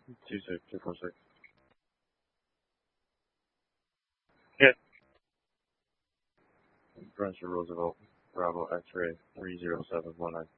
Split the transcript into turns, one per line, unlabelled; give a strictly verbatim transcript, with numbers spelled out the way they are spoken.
two six two four six. Hit. Brewster Roosevelt, Bravo X-ray three zero seven one nine.